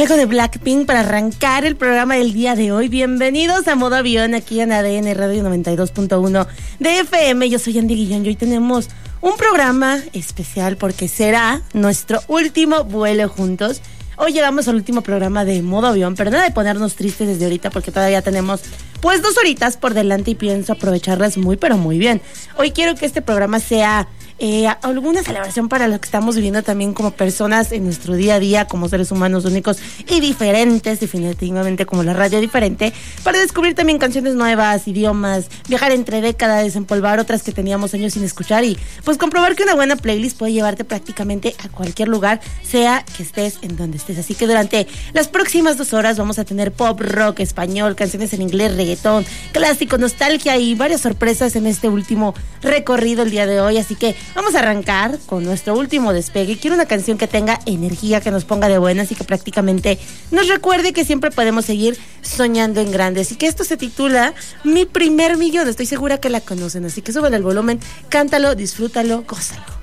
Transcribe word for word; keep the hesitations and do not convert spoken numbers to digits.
algo de Blackpink para arrancar el programa del día de hoy. Bienvenidos a Modo Avión aquí en A D N Radio noventa y dos punto uno de F M. Yo soy Andy Guillón y hoy tenemos un programa especial porque será nuestro último vuelo juntos. Hoy llegamos al último programa de Modo Avión, pero nada de ponernos tristes desde ahorita porque todavía tenemos pues dos horitas por delante y pienso aprovecharlas muy pero muy bien. Hoy quiero que este programa sea eh, alguna celebración para lo que estamos viviendo también como personas en nuestro día a día, como seres humanos únicos y diferentes, definitivamente como la radio diferente, para descubrir también canciones nuevas, idiomas, viajar entre décadas, desempolvar otras que teníamos años sin escuchar y pues comprobar que una buena playlist puede llevarte prácticamente a cualquier lugar, sea que estés en donde estés. Así que durante las próximas dos horas vamos a tener pop, rock, español, canciones en inglés, reggaetón, clásico, nostalgia y varias sorpresas en este último recorrido el día de hoy. Así que vamos a arrancar con nuestro último despegue. Quiero una canción que tenga energía, que nos ponga de buenas y que prácticamente nos recuerde que siempre podemos seguir soñando en grande. Así que esto se titula Mi Primer Millón. Estoy segura que la conocen, así que súbele el volumen, cántalo, disfrútalo, gózalo.